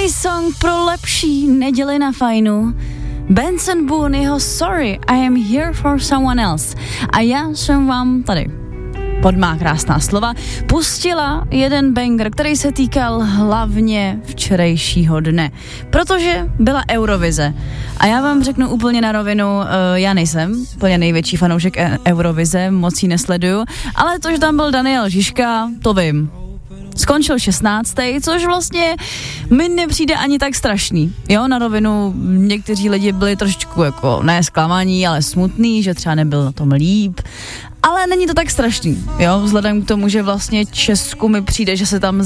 Skvělý song pro lepší neděli na Fajnu. Benson Boone, jeho Sorry, I am here for someone else. A já jsem vám tady pod má krásná slova pustila jeden banger, který se týkal hlavně včerejšího dne, protože byla Eurovize. A já vám řeknu úplně na rovinu, já nejsem úplně největší fanoušek Eurovize, moc ji nesleduju, ale to, že tam byl Daniel Žižka, to vím. Skončil 16., což vlastně mi nepřijde ani tak strašný. Jo, na rovinu někteří lidi byli trošičku jako ne zklamaní, ale smutný, že třeba nebyl na tom líp. Ale není to tak strašný, jo, vzhledem k tomu, že vlastně Česku mi přijde, že se tam